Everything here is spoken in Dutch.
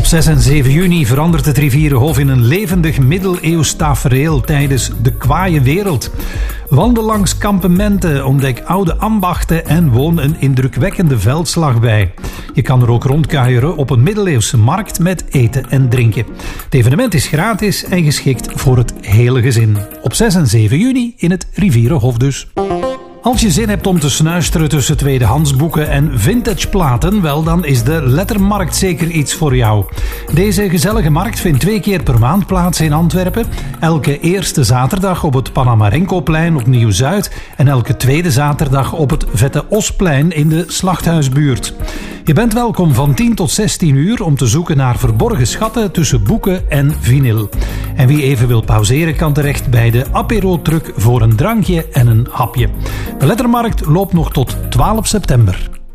6 en 7 juni verandert het Rivierenhof in een levendig middeleeuws tafereel tijdens De Kwaaie Wereld. Wandel langs kampementen, ontdek oude ambachten en woon een indrukwekkende veldslag bij. Je kan er ook rondkuieren op een middeleeuwse markt met eten en drinken. Het evenement is gratis en geschikt voor het hele gezin. Op 6 en 7 juni in het Rivierenhof dus. Als je zin hebt om te snuisteren tussen tweedehandsboeken en vintageplaten, wel dan is de Lettermarkt zeker iets voor jou. Deze gezellige markt vindt 2 keer per maand plaats in Antwerpen. Elke eerste zaterdag op het Panamarenkoplein op Nieuw-Zuid en elke tweede zaterdag op het Vette Osplein in de Slachthuisbuurt. Je bent welkom van 10 tot 16 uur om te zoeken naar verborgen schatten tussen boeken en vinyl. En wie even wil pauzeren kan terecht bij de apero-truck voor een drankje en een hapje. De Lettermarkt loopt nog tot 12 september.